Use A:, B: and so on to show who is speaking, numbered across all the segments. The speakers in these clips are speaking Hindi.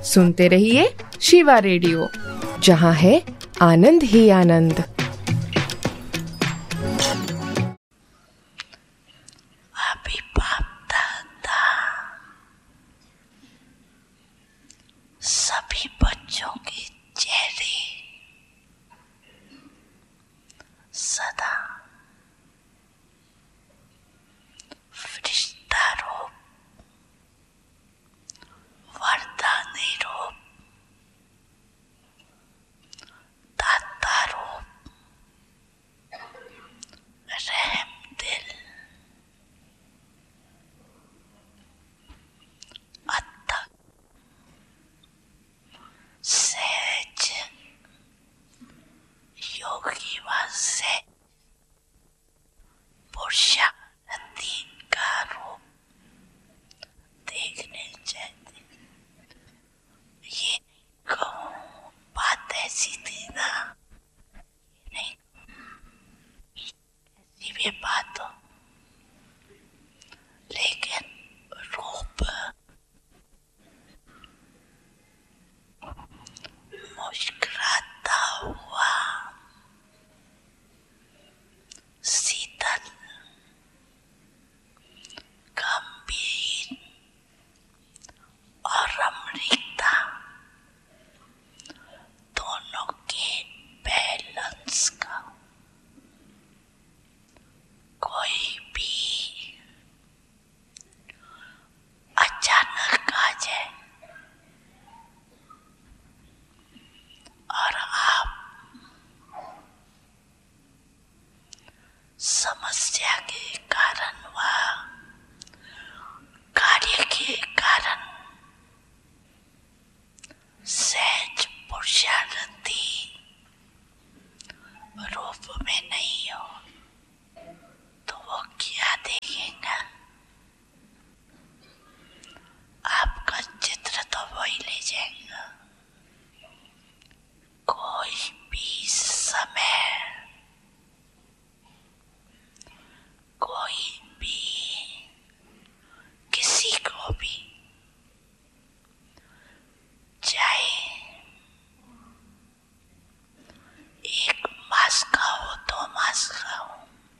A: सुनते रहिए शिवा रेडियो, जहाँ है आनंद ही आनंद।
B: अभी बाप दादा सभी बच्चों के चेहरे सदा फरिश्ता रूप, वरदानी रूप, दाता रूप, रहम दिल, अत्तक, सहज, योगी व सहज, पुरुषार्थी का रूप देखने चाहिए। ये कहूँ बात ऐसी थी ना, नहीं ऐसी भी बात हो, लेकिन रूप मुस्कुराता हुआ, शीतल, गंभीर और रमणीकता दोनों के बैलेंस का कोई भी अचानक आ जाए और आप समस्या के कारण व कार्य के कारण सहज पुरुषार्थी रूप में नहीं हो, तो वो क्या देखेगा? आपका चित्र तो वही ले जाएगा। कोई भी समय, कोई भी किसी को भी, चाहे एक मास का हो, 2 मास का हो,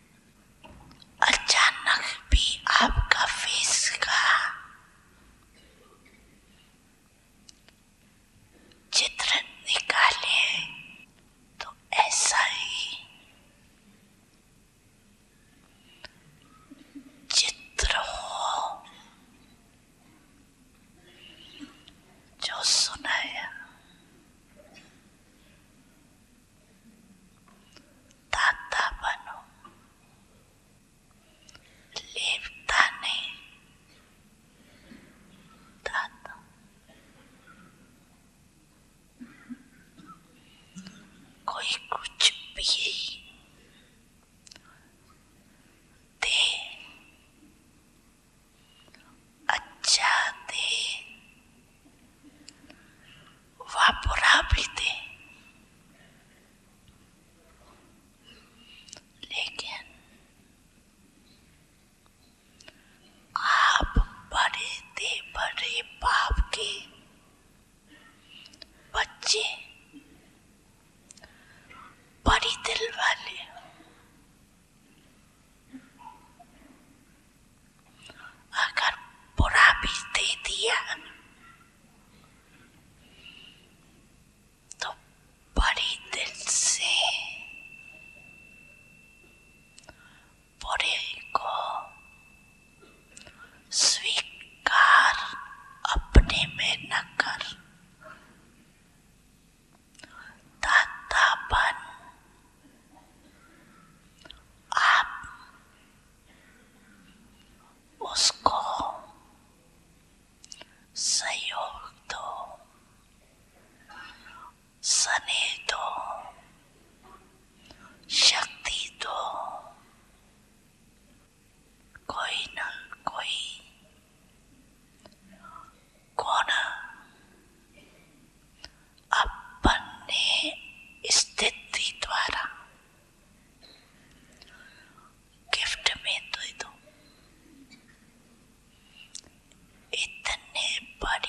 B: अचानक भी आपका फेस का चित्र निकाले तो ऐसा ही चित्र हो जो सुनाया। दाता बनो, लेपता नहीं, दाता। कोई कुछ भी दे, अच्छा दे व बुरा भी दे, लेकिन आप बड़े बाप के बच्चे, बड़ी दिल वाले, अगर बुरा भी दे दिया तो बड़ी दिल से बुरे को स्वीकार अपने में न कर। दाता बन, आप उसको सहयोग दो, स्नेह दो, शक्ति दो। कोई न कोई कौन अपने स्थिति द्वारा गिफ्ट में दे दो। इतने बड़े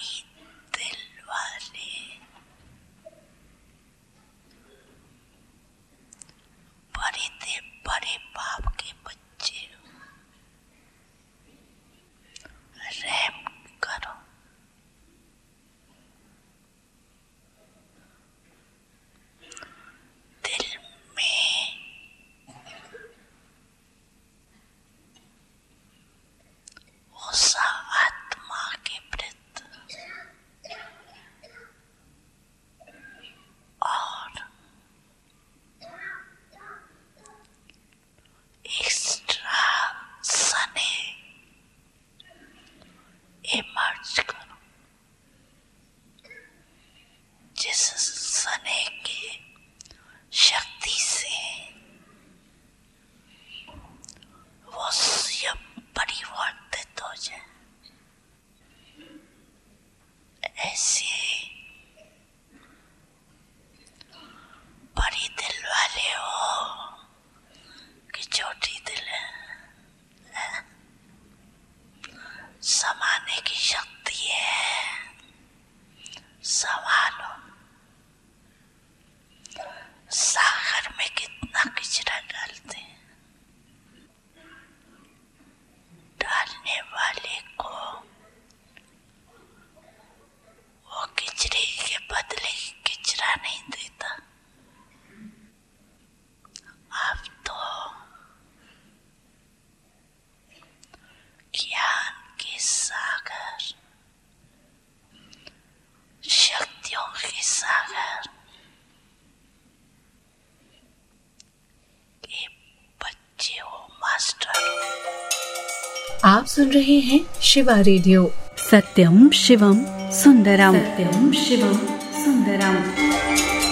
A: आप सुन रहे हैं शिवा रेडियो।
C: सत्यम शिवम सुंदरम। सत्यम शिवम सुंदरम।